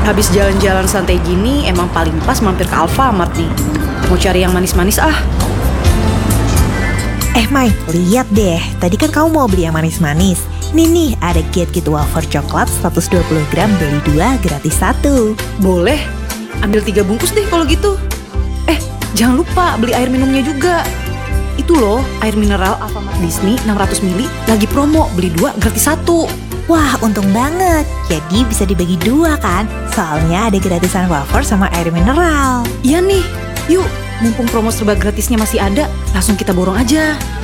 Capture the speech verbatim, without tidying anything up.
Habis jalan-jalan santai gini, emang paling pas mampir ke Alfamart nih. Mau cari yang manis-manis ah. Eh Mai, lihat deh. Tadi kan kamu mau beli yang manis-manis. Nih nih, ada KitKat wafer coklat seratus dua puluh gram, beli dua gratis satu. Boleh, ambil tiga bungkus deh kalau gitu. Eh, jangan lupa beli air minumnya juga. Itu loh, air mineral Alfamart Disney enam ratus mililiter lagi promo, beli dua gratis satu. Wah, untung banget. Jadi bisa dibagi dua kan? Soalnya ada gratisan wafer sama air mineral. Iya nih, yuk, mumpung promo serba gratisnya masih ada, langsung kita borong aja.